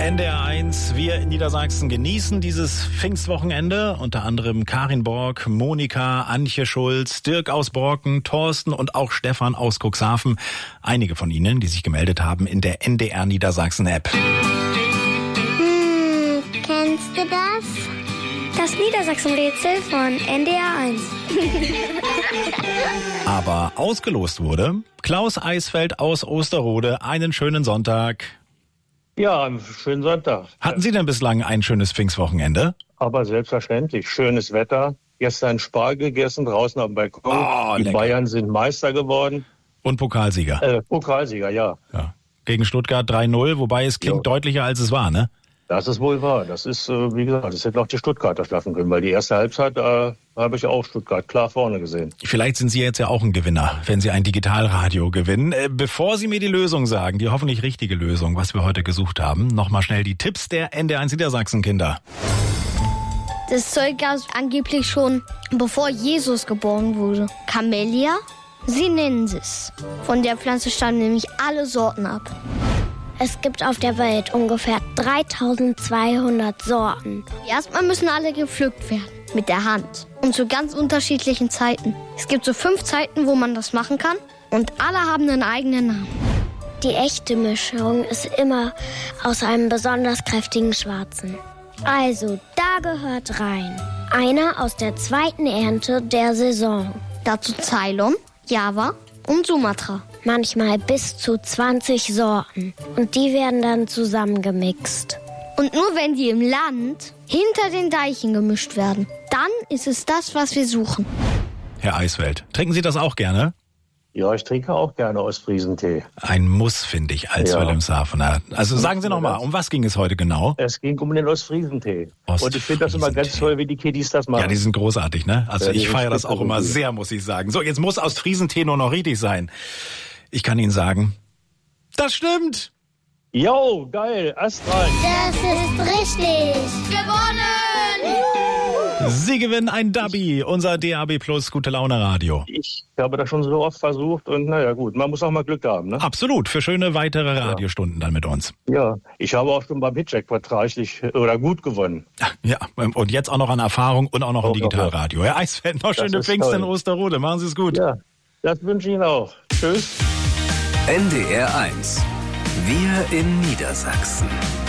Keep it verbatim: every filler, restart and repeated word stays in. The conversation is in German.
N D R eins, wir in Niedersachsen genießen dieses Pfingstwochenende. Unter anderem Karin Borg, Monika, Antje Schulz, Dirk aus Borken, Thorsten und auch Stefan aus Cuxhaven. Einige von Ihnen, die sich gemeldet haben in der N D R Niedersachsen App. Hm, kennst du das? Das Niedersachsen-Rätsel von N D R eins. Aber ausgelost wurde Klaus Eisfeld aus Osterode. Einen schönen Sonntag. Ja, einen schönen Sonntag. Hatten Sie denn bislang ein schönes Pfingstwochenende? Aber selbstverständlich. Schönes Wetter. Gestern Spargel gegessen, draußen am Balkon. Oh, Die lecker. Bayern sind Meister geworden. Und Pokalsieger. Äh, Pokalsieger, ja. Ja. Gegen Stuttgart drei null, wobei es klingt Jo. deutlicher, als es war, ne? Das ist wohl wahr. Das ist, äh, wie gesagt, das hätten auch die Stuttgarter schaffen können, weil die erste Halbzeit, da habe ich auch Stuttgart klar vorne gesehen. Vielleicht sind Sie jetzt ja auch ein Gewinner, wenn Sie ein Digitalradio gewinnen. Äh, bevor Sie mir die Lösung sagen, die hoffentlich richtige Lösung, was wir heute gesucht haben, nochmal schnell die Tipps der N D R eins Niedersachsen-Kinder. Das Zeug gab es angeblich schon, bevor Jesus geboren wurde. Camellia sinensis. Von der Pflanze stammen nämlich alle Sorten ab. Es gibt auf der Welt ungefähr dreitausendzweihundert Sorten. Erstmal müssen alle gepflückt werden. Mit der Hand. Und zu ganz unterschiedlichen Zeiten. Es gibt so fünf Zeiten, wo man das machen kann. Und alle haben einen eigenen Namen. Die echte Mischung ist immer aus einem besonders kräftigen Schwarzen. Also, da gehört rein einer aus der zweiten Ernte der Saison. Dazu Ceylon, Java und Sumatra. Manchmal bis zu zwanzig Sorten. Und die werden dann zusammengemixt. Und nur wenn die im Land hinter den Deichen gemischt werden, dann ist es das, was wir suchen. Herr Eisfeld, trinken Sie das auch gerne? Ja, ich trinke auch gerne Ostfriesentee. Ein Muss, finde ich, als Ja. Wilhelmshavener. Also sagen Sie noch mal, um was ging es heute genau? Es ging um den Ostfriesentee. Und ich finde das immer ganz Ostfriesentee. toll, wie die Kiddies das machen. Ja, die sind großartig, ne? Also Ja, die ich sind feiere das spitze auch immer gut. sehr, muss ich sagen. So, jetzt muss Ostfriesentee nur noch richtig sein. Ich kann Ihnen sagen, das stimmt. Jo, geil, astrein. Das ist richtig. Sie gewinnen ein Dubby, unser D A B Plus Gute Laune Radio. Ich habe das schon so oft versucht und naja gut, man muss auch mal Glück haben, ne? Absolut, für schöne weitere Radiostunden dann mit uns. Ja, ich habe auch schon beim Hitcheck-Vertrag reichlich oder gut gewonnen. Ja, und jetzt auch noch an Erfahrung und auch noch ein Auch noch, Digitalradio. Herr Eisfeld, noch schöne ist Pfingsten in toll. Osterode. Machen Sie es gut. Ja, das wünsche ich Ihnen auch. Tschüss. N D R eins. Wir in Niedersachsen.